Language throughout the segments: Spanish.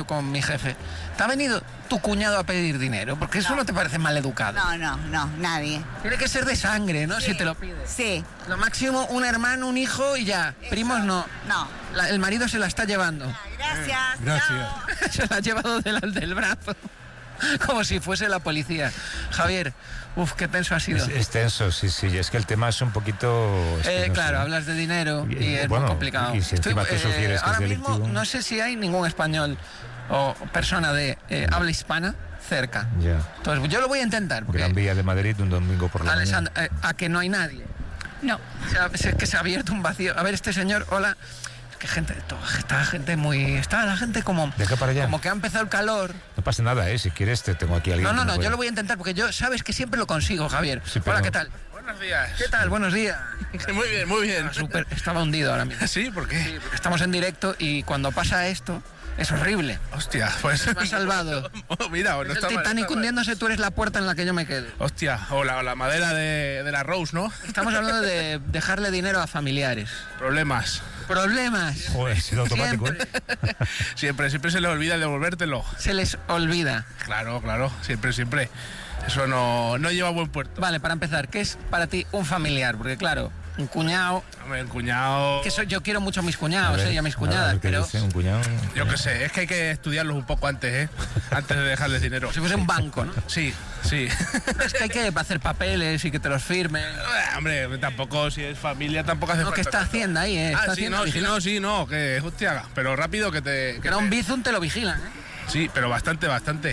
con mi jefe. ¿Te ha venido tu cuñado a pedir dinero? Porque eso no te parece maleducado. No, nadie. Tiene que ser de sangre, ¿no? Sí. Si te lo pide. Sí. Lo máximo, un hermano, un hijo y ya. Primos no. No. El marido se la está llevando. Gracias. Gracias. Chao. Se la ha llevado del brazo. Como si fuese la policía. Javier, qué tenso ha sido. Es tenso, sí. Y es que el tema es un poquito... Claro, hablas de dinero y es bueno, muy complicado. y si encima tú sugieres que ahora es mismo delictivo... no sé si hay ningún español o persona de habla hispana cerca. Ya. Entonces yo lo voy a intentar. Porque Gran Vía de Madrid, un domingo por la mañana. a que no hay nadie. No. Es que se ha abierto un vacío. A ver, este señor, hola. Es que está la gente como... ¿De acá para allá? Como que ha empezado el calor. No pasa nada, si quieres te tengo aquí a alguien. No, yo lo voy a intentar porque yo sabes que siempre lo consigo, Javier. Sí, pero... Hola, ¿qué tal? Buenos días. ¿Qué tal? Buenos días. Muy bien, muy bien. Estaba hundido ahora mismo. ¿Sí? ¿Por qué? Sí, porque estamos en directo y cuando pasa esto es horrible. Hostia, pues... Me has salvado. Mira, no Es está el mal, Titanic está mal. hundiéndose, tú eres la puerta en la que yo me quedo. Hostia, o la madera de la Rose, ¿no? Estamos hablando de dejarle dinero a familiares. Problemas. Problemas. Joder, es automático, ¿eh? Siempre se les olvida devolvértelo. Se les olvida. Claro, siempre. Eso no lleva a buen puerto. Vale, para empezar, ¿qué es para ti un familiar? Porque claro, un cuñado... Hombre, el cuñado... Yo quiero mucho a mis cuñados, A ver, y a mis a cuñadas, ver qué pero... dice un cuñado. Yo qué sé, es que hay que estudiarlos un poco antes, ¿eh? Antes de dejarles dinero. Si fuese un banco, ¿no? Sí. Es que hay que hacer papeles y que te los firmen. Hombre, tampoco, si es familia, tampoco hace Lo que falta. está Hacienda ahí, ¿eh? Está Hacienda vigilando. Que hostia, pero rápido que te... Que era un bizum, te lo vigilan, ¿eh? Sí, pero bastante.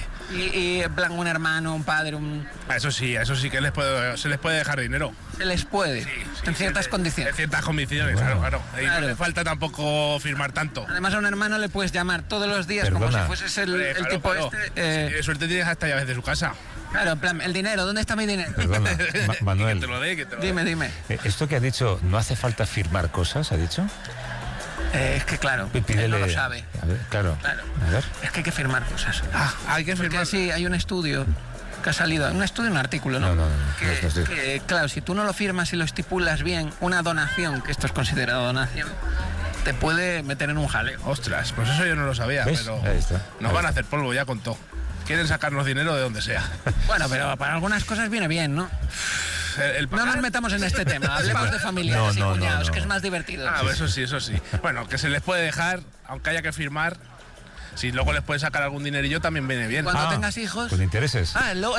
Y en plan un hermano, un padre, Eso sí que se les puede dejar dinero. se les puede, en ciertas condiciones. En ciertas condiciones, Bueno. claro. Y Claro. no le falta tampoco firmar tanto. Además a un hermano le puedes llamar todos los días como Perdona. si fueses el Claro, tipo claro. este. Suerte tienes hasta llaves de su casa. Claro, en plan, el dinero, ¿dónde está mi dinero? Perdona, Manuel. Que te lo dé, que te lo dé. Dime. Esto que ha dicho, no hace falta firmar cosas, ¿ha dicho? Es que claro, él Pídele... no lo sabe. A ver, claro. Claro. A ver. Es que hay que firmar cosas. Hay que Porque firmar. sí, hay un estudio que ha salido, un artículo, ¿no? No, Que, claro, si tú no lo firmas y lo estipulas bien, una donación, que esto es considerado donación, te puede meter en un jaleo. Ostras, pues eso yo no lo sabía, ¿Ves? pero Ahí está. nos Ahí van a está. hacer polvo ya con todo. Quieren sacarnos dinero de donde sea. Bueno, pero para algunas cosas viene bien, ¿no? El No nos metamos en este tema, hablemos de familiares y No, cuñados, no. que es más divertido. Ah, eso sí. Bueno, que se les puede dejar, aunque haya que firmar. Si luego les puede sacar algún dinerillo, también viene bien. Cuando tengas hijos... Con intereses.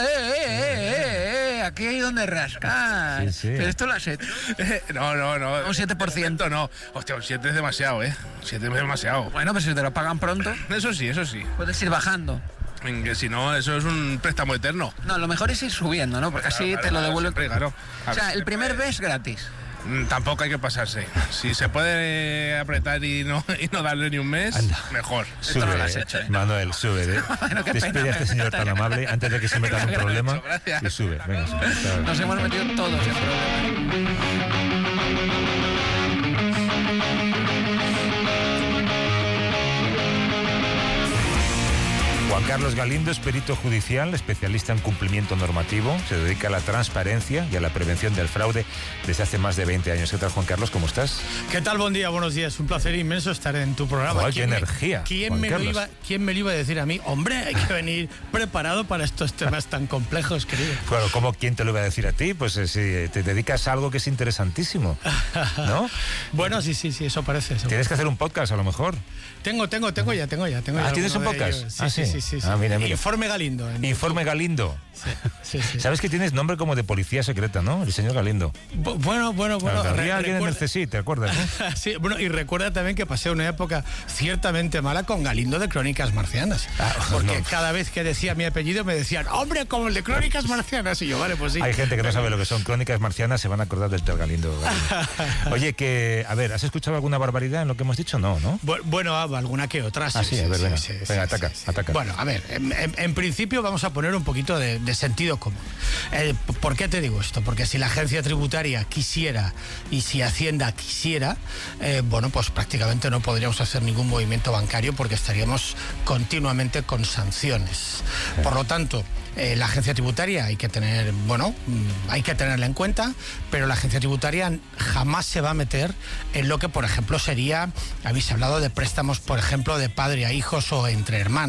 Aquí hay donde rascar. Sí, sí. Pero esto lo has hecho. No. Un 7%. No. Hostia, un 7 es demasiado, ¿eh? 7 es demasiado. Bueno, pero si te lo pagan pronto, Eso sí. puedes ir bajando. Que si no, eso es un préstamo eterno. No, lo mejor es ir subiendo, ¿no? Porque así Claro, te lo devuelven. siempre, claro. O sea, el primer mes gratis. Tampoco hay que pasarse. Si se puede apretar y no darle ni un mes, Anda. mejor. Esto no lo has hecho, ¿eh? Manuel, sube. Bueno, qué Despide pena, a este señor tan amable antes de que se meta en un problema. Gracias. Y sube. Venga, sube. Nos hemos metido todos en problemas. Juan Carlos Galindo es perito judicial, especialista en cumplimiento normativo, se dedica a la transparencia y a la prevención del fraude desde hace más de 20 años. ¿Qué tal, Juan Carlos? ¿Cómo estás? ¿Qué tal? Buen día, buenos días. Un placer inmenso estar en tu programa. Joder, qué energía, ¿Quién Juan me lo Carlos. ¿Quién me lo iba a decir a mí? Hombre, hay que venir preparado para estos temas tan complejos, querido. Claro, ¿cómo quién te lo iba a decir a ti? Pues si te dedicas a algo que es interesantísimo, ¿no? Bueno, sí, eso parece. Tienes que hacer un podcast a lo mejor. Tengo ya. Ah, ¿tienes un alguno de podcast? ellos. Ah, Sí. Ah, mira. Informe Galindo. Informe Galindo. Sí. ¿Sabes que tienes nombre como de policía secreta, no? El señor Galindo. Bueno. Había alguien en el recuerda- CSI, ¿te acuerdas? ¿No? Sí, bueno, y recuerda también que pasé una época ciertamente mala con Galindo de Crónicas Marcianas. Porque no. cada vez que decía mi apellido me decían, hombre, como el de Crónicas Marcianas. Y yo, vale, pues sí. Hay gente que no sabe lo que son crónicas marcianas, se van a acordar del tal Galindo. Oye, a ver, ¿has escuchado alguna barbaridad en lo que hemos dicho? No. Bueno, alguna que otra. Ah, sí, a ver, venga, ataca. Bueno, a ver, en principio vamos a poner un poquito de sentido común. ¿Por qué te digo esto? Porque si la agencia tributaria quisiera y si Hacienda quisiera, bueno, pues prácticamente no podríamos hacer ningún movimiento bancario porque estaríamos continuamente con sanciones. Por lo tanto, la agencia tributaria hay que tenerla en cuenta, pero la agencia tributaria jamás se va a meter en lo que, por ejemplo, habéis hablado de préstamos, por ejemplo, de padre a hijos o entre hermanos.